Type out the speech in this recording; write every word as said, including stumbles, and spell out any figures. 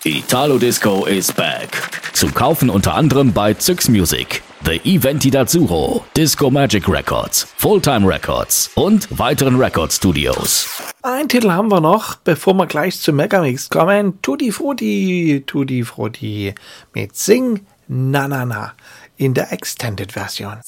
Italo Disco is back. Zu kaufen unter anderem bei Zyx Music, The Eventi d'Azzurro, Disco Magic Records, Fulltime Records und weiteren Record Studios. Einen Titel haben wir noch, bevor wir gleich zum Megamix kommen. Tutti Frutti, Tutti Frutti mit Sing Na Na Na in der Extended Version.